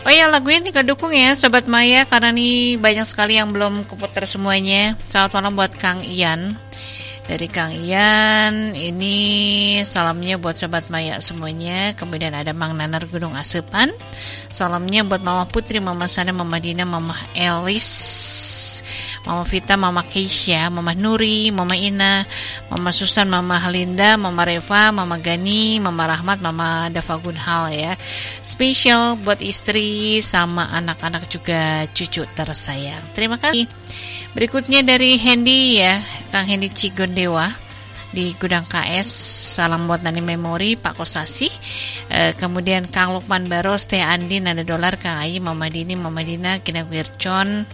Oh ya, lagunya tinggal dukung ya Sobat Maya, karena nih banyak sekali yang belum keputar semuanya. Selamat malam buat Kang Ian. Dari Kang Ian, ini salamnya buat Sobat Maya semuanya. Kemudian ada Mang Nanar Gunung Asepan. Salamnya buat Mama Putri, Mama Sana, Mama Dina, Mama Elis, Mama Vita, Mama Keisha, Mama Nuri, Mama Ina, Mama Susan, Mama Halinda, Mama Reva, Mama Gani, Mama Rahmat, Mama Dava Gunhal ya. Spesial buat istri sama anak-anak juga cucu tersayang. Terima kasih. Berikutnya dari Hendy ya, Kang Hendy Cigondewa di Gudang KS. Salam buat Nani Memori, Pak Kosasi. Kemudian Kang Lukman Baros, Teh Andi, Nada Dolar, Kang Ayi, Mama Dini, Mama Dina, Kina Wircon.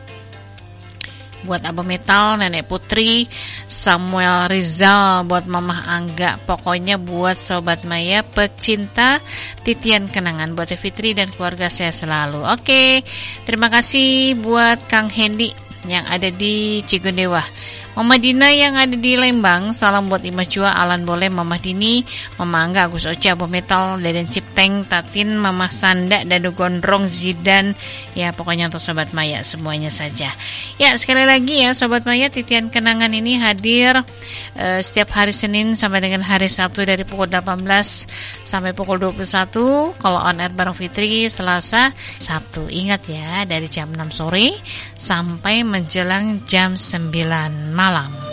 Buat Abah Metal, Nenek Putri, Samuel Rizal, buat Mama Angga. Pokoknya buat Sobat Maya pecinta titian kenangan, buat Fitri dan keluarga saya selalu. Oke, terima kasih buat Kang Hendy yang ada di Cigondewa. Mama Dina yang ada di Lembang, salam buat Imah Jua, Alan Boleh, Mama Dini, Mama Angga, Agus Oce, Abah Metal, Deden Cipteng, Tatin, Mama Sanda, Dadu Gondrong, Zidan. Ya pokoknya untuk Sobat Maya semuanya saja. Ya sekali lagi ya Sobat Maya, titian kenangan ini hadir setiap hari Senin sampai dengan hari Sabtu dari pukul 18 sampai pukul 21. Kalau on air bareng Fitri Selasa, Sabtu. Ingat ya, dari jam 6 sore sampai menjelang jam 9 malam.